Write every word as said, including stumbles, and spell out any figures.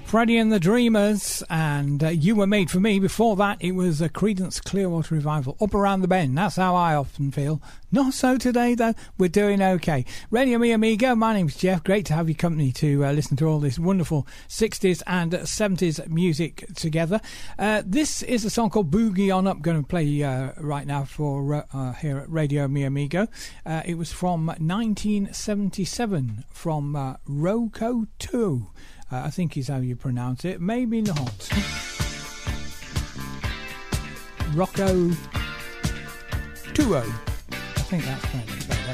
Freddie and the Dreamers, and uh, You Were Made For Me. Before that, it was a Creedence Clearwater Revival, Up Around the Bend. That's how I often feel. Not so today, though. We're doing okay. Radio Mi Amigo, my name's Jeff. Great to have your company to uh, listen to all this wonderful sixties and seventies music together. Uh, this is a song called Boogie On Up, going to play uh, right now for uh, uh, here at Radio Mi Amigo. Uh, it was from nineteen seventy-seven, from uh, Roko two. Uh, I think is how you pronounce it. Maybe not. Rocco two oh. I think that's probably better.